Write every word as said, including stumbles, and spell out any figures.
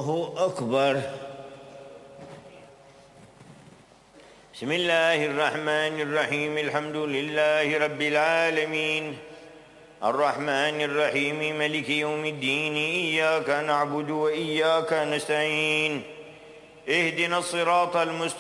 الله أكبر. بسم الله الرحمن الرحيم. الحمد لله رب العالمين الرحمن الرحيم ملك يوم الدين. إياك نعبد وإياك نستعين. اهدنا الصراط المستقيم